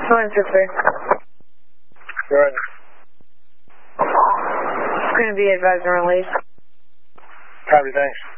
163. Good. It's going to be advised and released. Copy, thanks.